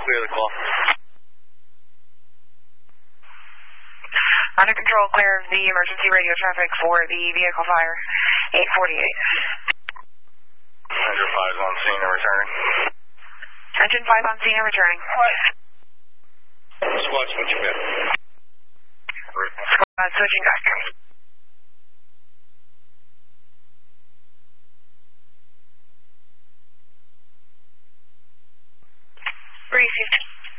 clear the call. Under control, clear of the emergency radio traffic for the vehicle fire. 848. Engine 5's on scene and returning. Engine 5 on scene and returning. Squad switching back. Squad switching back. Receive.